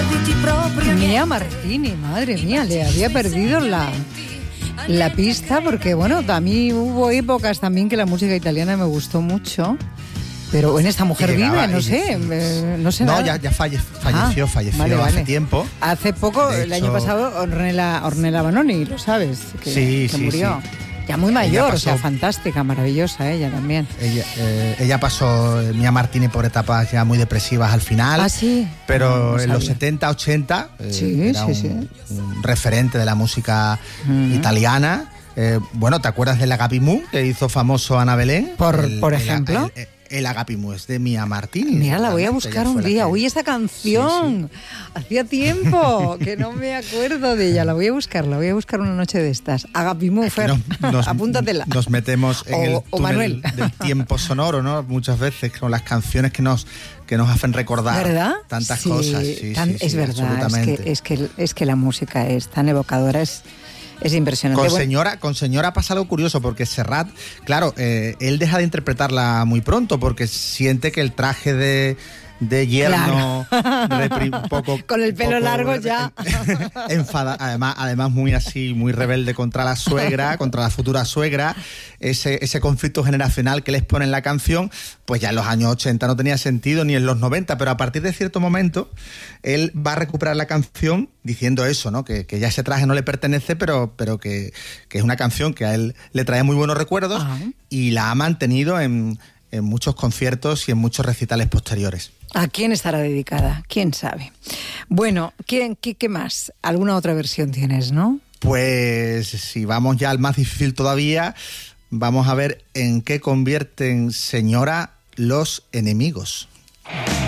Mia Martini, madre mía, le había perdido la pista porque, bueno, a mí hubo épocas también que la música italiana me gustó mucho. Pero en esta mujer vive, no sé, no sé nada. No, ya falleció vale. Hace tiempo. Hace poco, el año pasado, Ornella Vanoni, lo sabes, que murió. Sí. Ya muy mayor, o sea, fantástica, maravillosa ella también. Ella pasó, Mia Martini, por etapas ya muy depresivas al final. Ah, sí. Pero en los 70, 80 era un referente de la música italiana. Bueno, ¿te acuerdas del Agapimu que hizo famoso Ana Belén? Por ejemplo. El Agapimu es de Mia Martini. Mira, la voy a buscar un día. Uy, esa canción. Sí. Hacía tiempo que no me acuerdo de ella. La voy a buscar una noche de estas. Agapimu, Fer, apúntatela. Nos metemos en el túnel del tiempo sonoro, ¿no? Muchas veces con las canciones que nos hacen recordar, ¿verdad? Tantas cosas. Sí, es verdad, es que la música es tan evocadora, es impresionante. Con señora pasa algo curioso, porque Serrat, claro, él deja de interpretarla muy pronto porque siente que el traje de yerno, un poco con el pelo largo ya enfada, además muy así, muy rebelde contra la suegra, contra la futura suegra, ese conflicto generacional que les pone en la canción, pues ya en los años 80 no tenía sentido, ni en los 90, pero a partir de cierto momento él va a recuperar la canción diciendo eso, ¿no? Que ya ese traje no le pertenece, pero que es una canción que a él le trae muy buenos recuerdos. Ajá. Y la ha mantenido en muchos conciertos y en muchos recitales posteriores. ¿A quién estará dedicada? ¿Quién sabe? Bueno, ¿qué más? ¿Alguna otra versión tienes, no? Pues si vamos ya al más difícil todavía, vamos a ver en qué convierten Señora los enemigos.